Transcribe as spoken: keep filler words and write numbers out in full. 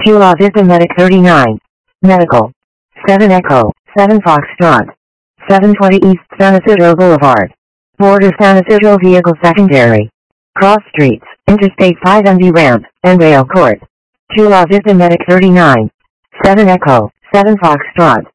Chula Vista Medic thirty-nine. Medical. seven Echo, seven Foxtrot. seven twenty East San Isidro Boulevard. Border San Isidro Vehicle Secondary. Cross Streets, Interstate five M V Ramp, and Rail Court. Chula Vista Medic thirty-nine. seven Echo, seven Foxtrot.